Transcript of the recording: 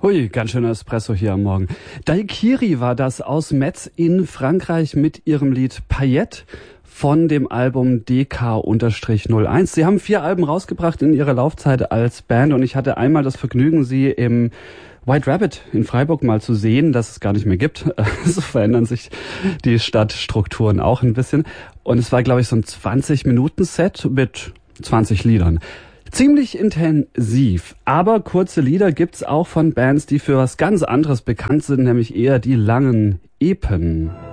Hui, ganz schöner Espresso hier am Morgen. Daikiri war das aus Metz in Frankreich mit ihrem Lied Paillette von dem Album DK-01. Sie haben 4 Alben rausgebracht in ihrer Laufzeit als Band und ich hatte einmal das Vergnügen, sie im White Rabbit in Freiburg mal zu sehen, das es gar nicht mehr gibt. So verändern sich die Stadtstrukturen auch ein bisschen. Und es war, glaube ich, so ein 20-Minuten-Set mit 20 Liedern. Ziemlich intensiv, aber kurze Lieder gibt's auch von Bands, die für was ganz anderes bekannt sind, nämlich eher die langen Epen.